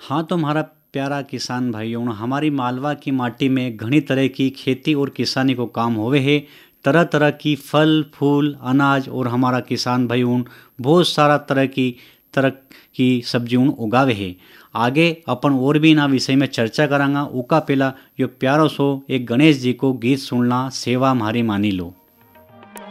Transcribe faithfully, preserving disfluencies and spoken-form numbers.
हाँ तो हमारा प्यारा किसान भाइयों, हमारी मालवा की माटी में घनी तरह की खेती और किसानी को काम होवे है। तरह तरह की फल फूल अनाज और हमारा किसान भाइयों बहुत सारा तरह की तरह की सब्जियों उगावे है। आगे अपन और भी ना विषय में चर्चा करांगा। उका पहला यो प्यारो सो एक गणेश जी को गीत सुनना, सेवा हमारी मानी लो।